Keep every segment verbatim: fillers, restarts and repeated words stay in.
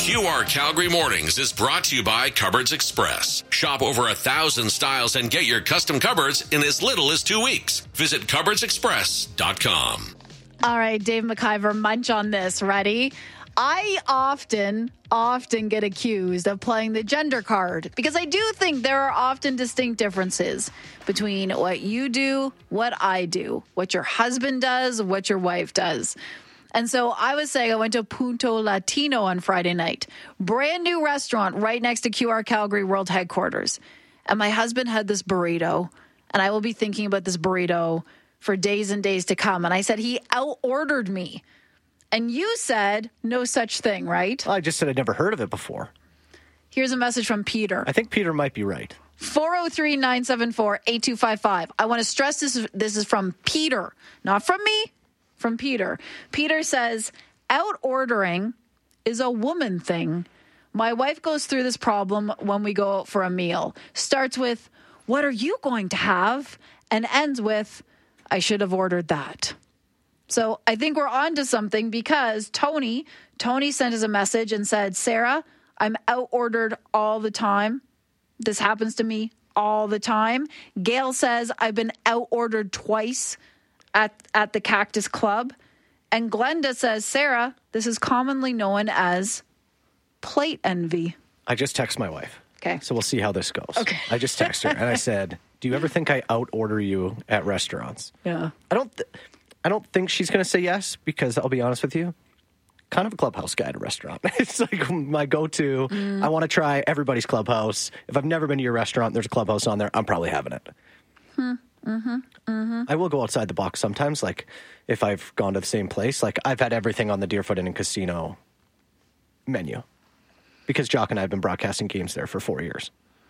Q R Calgary Mornings is brought to you by Cupboards Express. Shop over a thousand styles and get your custom cupboards in as little as two weeks. Visit cupboards express dot com. All right, Dave McIver, munch on this. Ready? I often, often get accused of playing the gender card because I do think there are often distinct differences between what you do, what I do, what your husband does, what your wife does. And so I was saying I went to Punto Latino on Friday night, brand new restaurant right next to Q R Calgary World Headquarters. And my husband had this burrito, and I will be thinking about this burrito for days and days to come. And I said, he out-ordered me. And you said no such thing, right? I just said I'd never heard of it before. Here's a message from Peter. I think Peter might be right. four oh three, nine seven four, eight two five five. I want to stress this. This is from Peter, not from me, from Peter. Peter says, out-ordering is a woman thing. My wife goes through this problem when we go out for a meal. Starts with, what are you going to have? And ends with, I should have ordered that. So I think we're on to something because Tony, Tony sent us a message and said, Sarah, I'm out-ordered all the time. This happens to me all the time. Gail says I've been out-ordered twice at, at the Cactus Club. And Glenda says, Sarah, this is commonly known as plate envy. I just text my wife. Okay. So we'll see how this goes. Okay. I just text her and I said, do you ever think I out-order you at restaurants? Yeah. I don't... Th- I don't think she's going to say yes because I'll be honest with you, kind of a Clubhouse guy at a restaurant. It's like my go-to. Mm. I want to try everybody's Clubhouse. If I've never been to your restaurant, there's a Clubhouse on there, I'm probably having it. Hmm. Mm-hmm. Mm-hmm. I will go outside the box sometimes, like if I've gone to the same place. Like I've had everything on the Deerfoot Inn and Casino menu because Jock and I have been broadcasting games there for four years.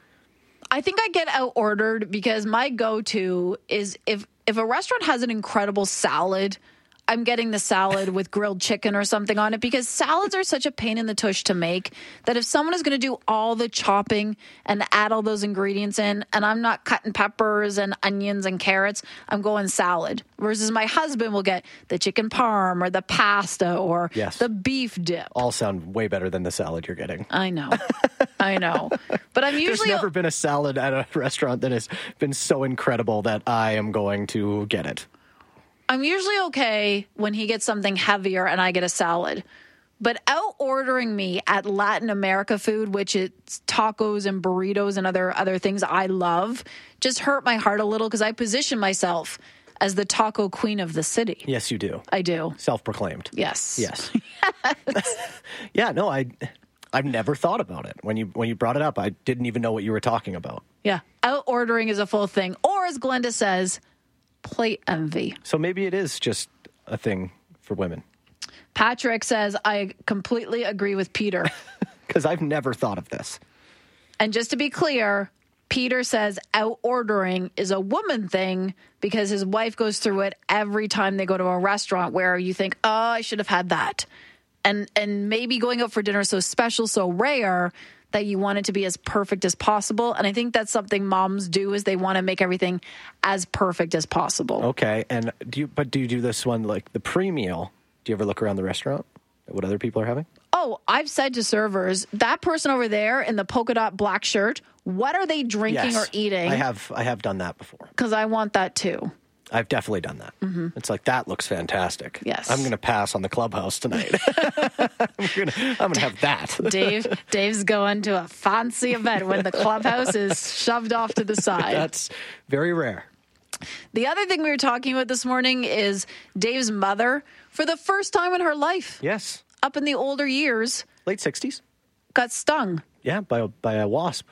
I think I get out-ordered because my go-to is if if a restaurant has an incredible salad, I'm getting the salad with grilled chicken or something on it because salads are such a pain in the tush to make that if someone is going to do all the chopping and add all those ingredients in and I'm not cutting peppers and onions and carrots, I'm going salad. Versus my husband will get the chicken parm or the pasta or yes. the beef dip. All sound way better than the salad you're getting. I know. I know. But I'm usually... There's never been a salad at a restaurant that has been so incredible that I am going to get it. I'm usually okay when he gets something heavier and I get a salad. But out-ordering me at Latin America food, which is tacos and burritos and other other things I love, just hurt my heart a little because I position myself as the taco queen of the city. Yes, you do. I do. Self-proclaimed. Yes. Yes. yes. Yeah, no, I, I've never thought about it. When you when you brought it up, I didn't even know what you were talking about. Yeah. Out-ordering is a full thing. Or as Glenda says, plate envy. So maybe it is just a thing for women. Patrick says, I completely agree with Peter. Because I've never thought of this. And just to be clear, Peter says out-ordering is a woman thing because his wife goes through it every time they go to a restaurant where you think, oh, I should have had that. And and maybe going out for dinner is so special, so rare that you want it to be as perfect as possible. And I think that's something moms do is they want to make everything as perfect as possible. Okay. And do you, but do you do this one like the pre-meal? Do you ever look around the restaurant at what other people are having? Oh, I've said to servers, that person over there in the polka dot black shirt, what are they drinking yes, or eating? I have I have done that before. Because I want that too. I've definitely done that. Mm-hmm. It's like, that looks fantastic. Yes. I'm going to pass on the Clubhouse tonight. I'm going to have that. Dave, Dave's going to a fancy event when the Clubhouse is shoved off to the side. That's very rare. The other thing we were talking about this morning is Dave's mother, for the first time in her life. Yes. Up in the older years. Late sixties. Got stung. Yeah, by a, by a wasp.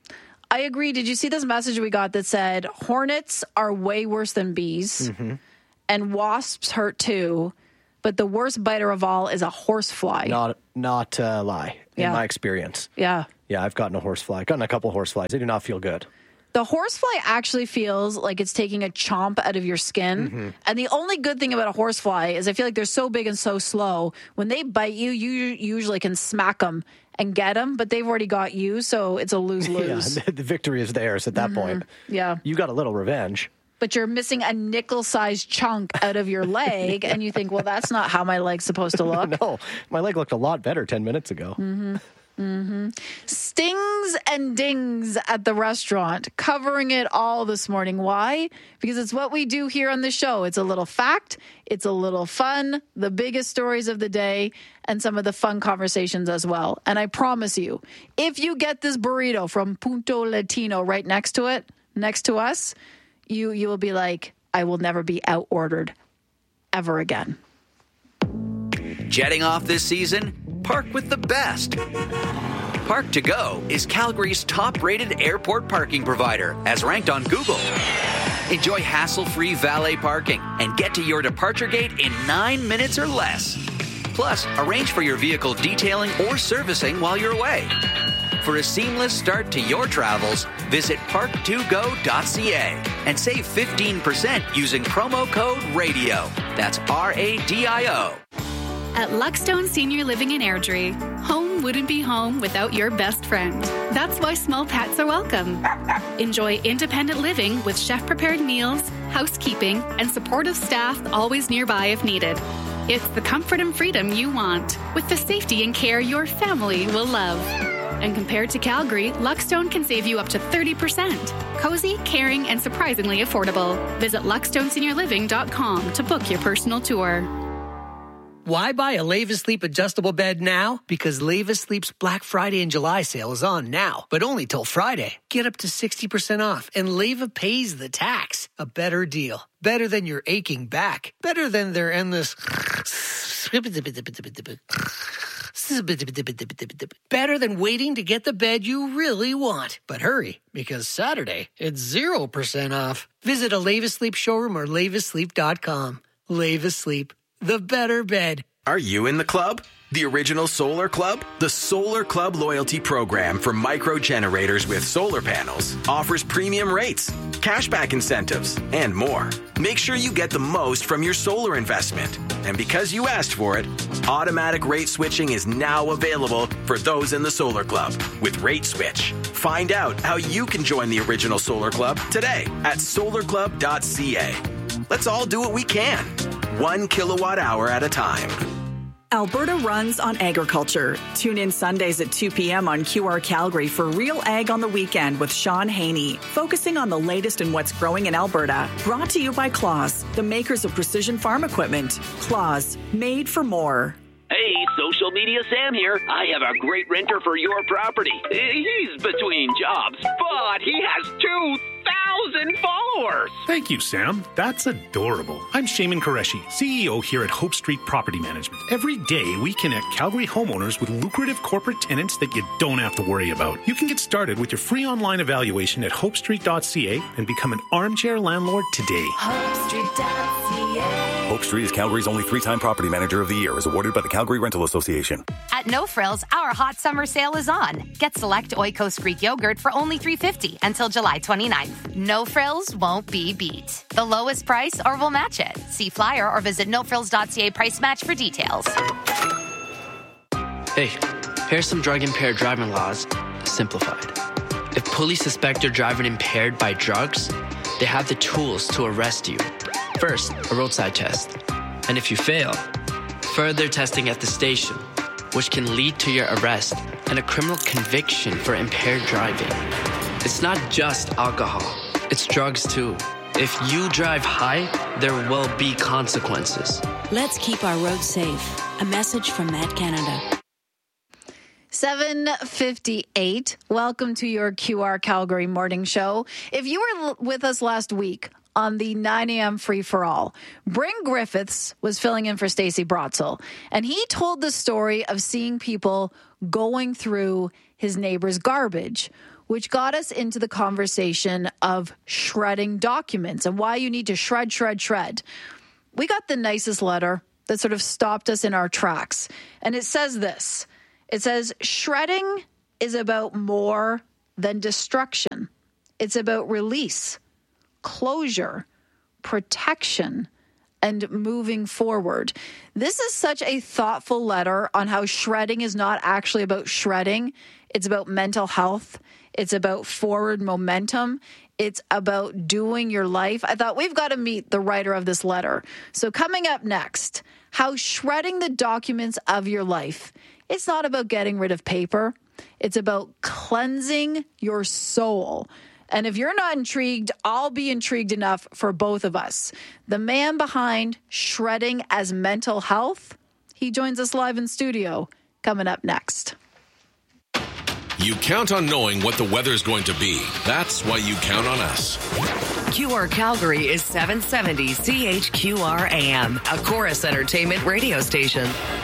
I agree. Did you see this message we got that said hornets are way worse than bees mm-hmm. and wasps hurt too, but the worst biter of all is a horsefly? Not not a lie in yeah. my experience. Yeah. Yeah, I've gotten a horsefly. I've gotten a couple horseflies. They do not feel good. The horsefly actually feels like it's taking a chomp out of your skin. Mm-hmm. And the only good thing about a horsefly is I feel like they're so big and so slow. When they bite you, you usually can smack them and get them, but they've already got you, so it's a lose-lose. Yeah, the victory is theirs at that mm-hmm. point. Yeah. You got a little revenge. but you're missing a nickel-sized chunk out of your leg, and you think, well, that's not how my leg's supposed to look. No, my leg looked a lot better ten minutes ago. Mm-hmm. Mm-hmm. Stings and dings at the restaurant, covering it all this morning. Why? Because it's what we do here on the show. It's a little fact, it's a little fun, the biggest stories of the day, and some of the fun conversations as well. And I promise you, if you get this burrito from Punto Latino right next to it, next to us, you you will be like, I will never be out-ordered ever again. Jetting off this season? Park with the best. Park to Go is Calgary's top-rated airport parking provider, as ranked on Google. Enjoy hassle-free valet parking and get to your departure gate in nine minutes or less. Plus, arrange for your vehicle detailing or servicing while you're away. For a seamless start to your travels, visit park to go dot c a and save fifteen percent using promo code RADIO. That's R A D I O. At Luckstone Senior Living in Airdrie, home wouldn't be home without your best friend. That's why small pets are welcome. Enjoy independent living with chef-prepared meals, housekeeping, and supportive staff always nearby if needed. It's the comfort and freedom you want, with the safety and care your family will love. And compared to Calgary, Luckstone can save you up to thirty percent. Cozy, caring, and surprisingly affordable. Visit luckstone senior living dot com to book your personal tour. Why buy a Leva Sleep adjustable bed now? Because Leva Sleep's Black Friday and July sale is on now, but only till Friday. Get up to sixty percent off, and Leva pays the tax. A better deal. Better than your aching back. Better than their endless... Better than waiting to get the bed you really want. But hurry, because Saturday, it's zero percent off. Visit a Leva Sleep showroom or leva sleep dot com. Leva Sleep. The better bed. Are you in the club? The original Solar Club? The Solar Club loyalty program for micro generators with solar panels offers premium rates, cashback incentives, and more. Make sure you get the most from your solar investment. And because you asked for it, automatic rate switching is now available for those in the Solar Club with Rate Switch. Find out how you can join the original Solar Club today at solar club dot c a. Let's all do what we can. One kilowatt hour at a time. Alberta runs on agriculture. Tune in Sundays at two p.m. on Q R Calgary for Real Ag on the Weekend with Sean Haney, focusing on the latest in what's growing in Alberta. Brought to you by Claas, the makers of precision farm equipment. Claas, made for more. Hey, Social Media Sam here. I have a great renter for your property. He's between jobs, but he has two thousand followers. Thank you, Sam. That's adorable. I'm Shaman Qureshi, C E O here at Hope Street Property Management. Every day, we connect Calgary homeowners with lucrative corporate tenants that you don't have to worry about. You can get started with your free online evaluation at hope street dot c a and become an armchair landlord today. hope street dot c a. Hope Street is Calgary's only three-time Property Manager of the Year, as awarded by the Calgary Rental Association. At No Frills, our hot summer sale is on. Get select Oikos Greek yogurt for only three dollars and fifty cents until July twenty-ninth. No Frills won't be beat. The lowest price or we'll match it. See flyer or visit no frills dot c a price match for details. Hey, here's some drug-impaired driving laws simplified. If police suspect you're driving impaired by drugs, they have the tools to arrest you. First, a roadside test. And if you fail, further testing at the station, which can lead to your arrest and a criminal conviction for impaired driving. It's not just alcohol, it's drugs too. If you drive high, there will be consequences. Let's keep our roads safe. A message from Met Canada. seven fifty-eight. Welcome to your Q R Calgary Morning Show. If you were with us last week on the nine a.m. free-for-all, Bryn Griffiths was filling in for Stacey Brotzel, and he told the story of seeing people going through his neighbor's garbage, which got us into the conversation of shredding documents and why you need to shred, shred, shred. We got the nicest letter that sort of stopped us in our tracks, and it says this. It says, shredding is about more than destruction. It's about release, closure, protection, and moving forward. This is such a thoughtful letter on how shredding is not actually about shredding. It's about mental health. It's about forward momentum. It's about doing your life. I thought we've got to meet the writer of this letter. So coming up next, how shredding the documents of your life. It's not about getting rid of paper. It's about cleansing your soul. And if you're not intrigued, I'll be intrigued enough for both of us. The man behind Shredding as Mental Health, he joins us live in studio coming up next. You count on knowing what the weather's going to be. That's why you count on us. Q R Calgary is seven seventy C H Q R A M, a Chorus Entertainment radio station.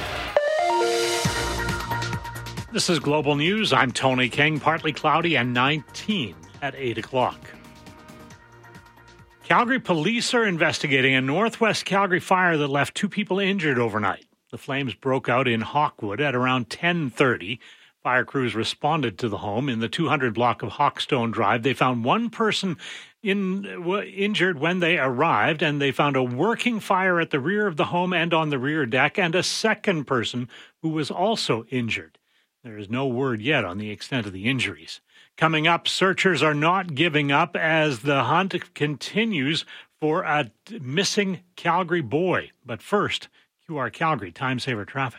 This is Global News. I'm Tony King. Partly cloudy and nineteen at eight o'clock. Calgary police are investigating a northwest Calgary fire that left two people injured overnight. The flames broke out in Hawkwood at around ten thirty. Fire crews responded to the home in the two hundred block of Hawkstone Drive. They found one person in, w- injured when they arrived, and they found a working fire at the rear of the home and on the rear deck, and a second person who was also injured. There is no word yet on the extent of the injuries. Coming up, searchers are not giving up as the hunt continues for a missing Calgary boy. But first, Q R Calgary Time Saver Traffic.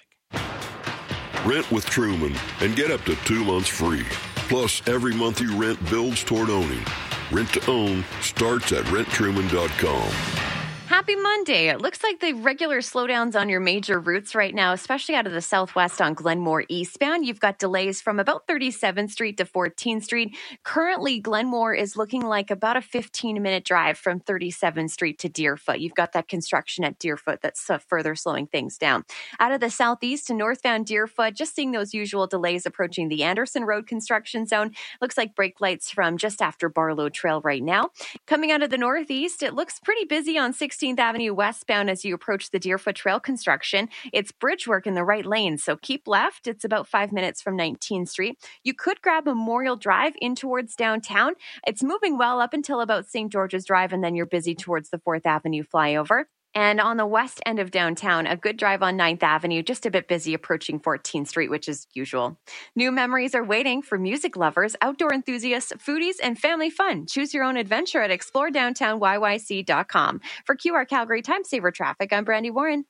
Rent with Truman and get up to two months free. Plus, every month you rent builds toward owning. Rent to own starts at rent truman dot com. Happy Monday. It looks like the regular slowdowns on your major routes right now, especially out of the southwest on Glenmore eastbound. You've got delays from about thirty-seventh Street to fourteenth Street. Currently, Glenmore is looking like about a fifteen-minute drive from thirty-seventh Street to Deerfoot. You've got that construction at Deerfoot that's uh, further slowing things down. Out of the southeast to northbound Deerfoot, just seeing those usual delays approaching the Anderson Road construction zone. Looks like brake lights from just after Barlow Trail right now. Coming out of the northeast, it looks pretty busy on sixteenth Avenue westbound as you approach the Deerfoot Trail construction. It's bridge work in the right lane, so keep left. It's about five minutes from nineteenth Street. You could grab Memorial Drive in towards downtown. It's moving well up until about Saint George's Drive, and then you're busy towards the fourth Avenue flyover. And on the west end of downtown, a good drive on ninth Avenue, just a bit busy approaching fourteenth Street, which is usual. New memories are waiting for music lovers, outdoor enthusiasts, foodies, and family fun. Choose your own adventure at explore downtown y y c dot com. For Q R Calgary Time Saver Traffic, I'm Brandy Warren.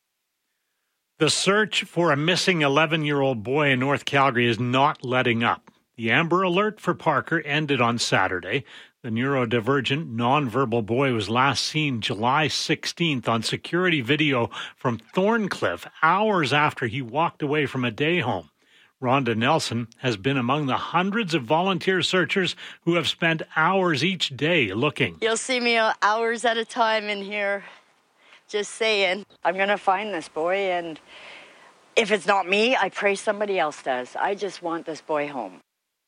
The search for a missing eleven-year-old boy in North Calgary is not letting up. The Amber Alert for Parker ended on Saturday. The neurodivergent, nonverbal boy was last seen July sixteenth on security video from Thorncliffe, hours after he walked away from a day home. Rhonda Nelson has been among the hundreds of volunteer searchers who have spent hours each day looking. You'll see me hours at a time in here, just saying. I'm going to find this boy, and if it's not me, I pray somebody else does. I just want this boy home.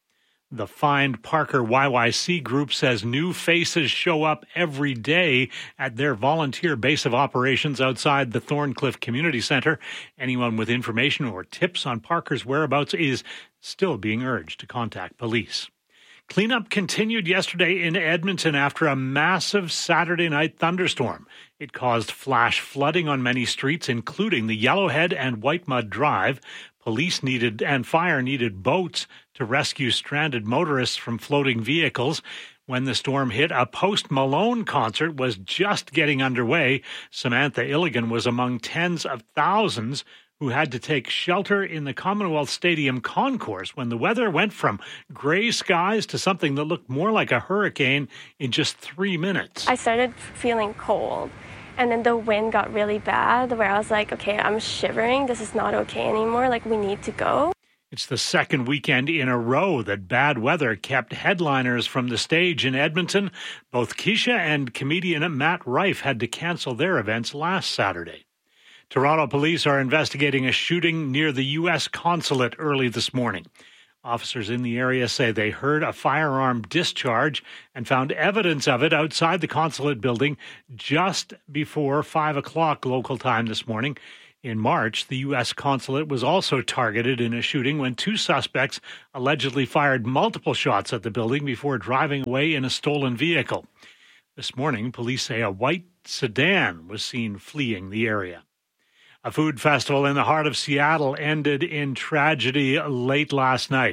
The Find Parker Y Y C group says new faces show up every day at their volunteer base of operations outside the Thorncliffe Community Centre. Anyone with information or tips on Parker's whereabouts is still being urged to contact police. Cleanup continued yesterday in Edmonton after a massive Saturday night thunderstorm. It caused flash flooding on many streets, including the Yellowhead and White Mud Drive. Police needed and fire needed boats to rescue stranded motorists from floating vehicles. When the storm hit, a Post Malone concert was just getting underway. Samantha Illigan was among tens of thousands who had to take shelter in the Commonwealth Stadium concourse when the weather went from gray skies to something that looked more like a hurricane in just three minutes. I started feeling cold, and then the wind got really bad where I was like, okay, I'm shivering. This is not okay anymore. Like, we need to go. It's the second weekend in a row that bad weather kept headliners from the stage in Edmonton. Both Keisha and comedian Matt Rife had to cancel their events last Saturday. Toronto police are investigating a shooting near the U S consulate early this morning. Officers in the area say they heard a firearm discharge and found evidence of it outside the consulate building just before five o'clock local time this morning. In March, the U S consulate was also targeted in a shooting when two suspects allegedly fired multiple shots at the building before driving away in a stolen vehicle. This morning, police say a white sedan was seen fleeing the area. A food festival in the heart of Seattle ended in tragedy late last night.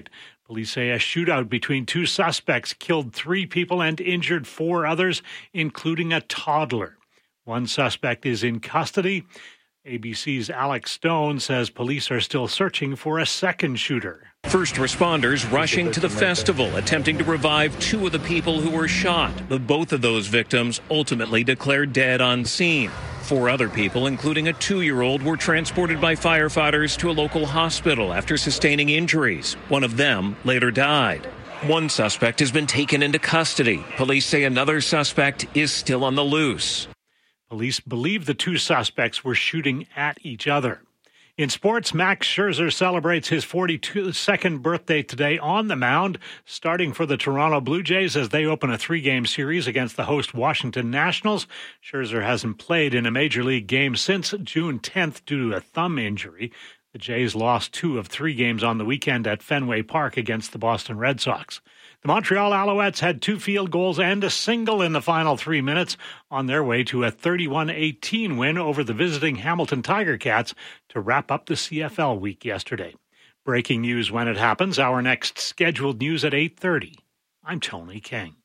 Police say a shootout between two suspects killed three people and injured four others, including a toddler. One suspect is in custody. A B C's Alex Stone says police are still searching for a second shooter. First responders rushing to the festival, attempting to revive two of the people who were shot. But both of those victims ultimately declared dead on scene. Four other people, including a two-year-old, were transported by firefighters to a local hospital after sustaining injuries. One of them later died. One suspect has been taken into custody. Police say another suspect is still on the loose. Police believe the two suspects were shooting at each other. In sports, Max Scherzer celebrates his forty-second birthday today on the mound, starting for the Toronto Blue Jays as they open a three-game series against the host Washington Nationals. Scherzer hasn't played in a Major League game since June tenth due to a thumb injury. The Jays lost two of three games on the weekend at Fenway Park against the Boston Red Sox. The Montreal Alouettes had two field goals and a single in the final three minutes on their way to a thirty-one eighteen win over the visiting Hamilton Tiger Cats to wrap up the C F L week yesterday. Breaking news when it happens. Our next scheduled news at eight thirty. I'm Tony King.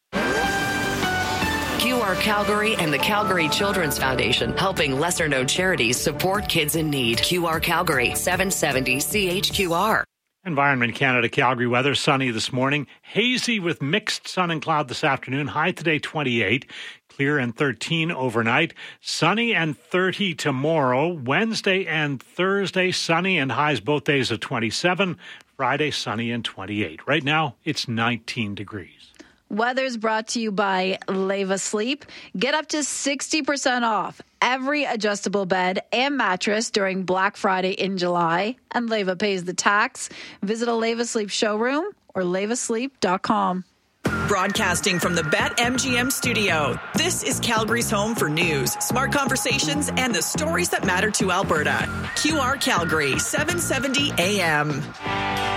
Q R Calgary and the Calgary Children's Foundation, helping lesser-known charities support kids in need. Q R Calgary, seven seventy C H Q R. Environment Canada Calgary weather, sunny this morning, hazy with mixed sun and cloud this afternoon, high today twenty-eight, clear and thirteen overnight, sunny and thirty tomorrow, Wednesday and Thursday, sunny and highs both days of twenty-seven, Friday sunny and twenty-eight. Right now, it's nineteen degrees. Weather's brought to you by Leva Sleep. Get up to sixty percent off every adjustable bed and mattress during Black Friday in July. And Leva pays the tax. Visit a Leva Sleep showroom or leva sleep dot com. Broadcasting from the BetMGM studio, this is Calgary's home for news, smart conversations, and the stories that matter to Alberta. Q R Calgary, seven seventy A M.